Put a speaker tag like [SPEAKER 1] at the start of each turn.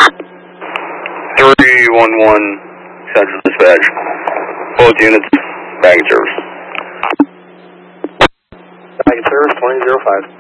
[SPEAKER 1] 311 Central Dispatch. Both units, baggage service.
[SPEAKER 2] Baggage service 2005.